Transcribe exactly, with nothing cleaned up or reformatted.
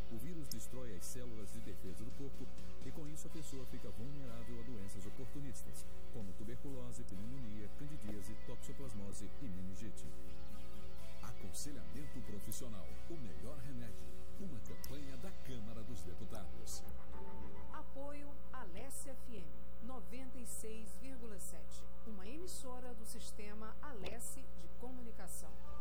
O vírus destrói as células de defesa do corpo e com isso a pessoa fica vulnerável a doenças oportunistas, como tuberculose, pneumonia, candidíase, toxoplasmose e meningite. Aconselhamento profissional, o melhor remédio. Uma campanha da Câmara dos Deputados. Apoio Alesse F M noventa e seis vírgula sete, uma emissora do sistema Alesse de Comunicação.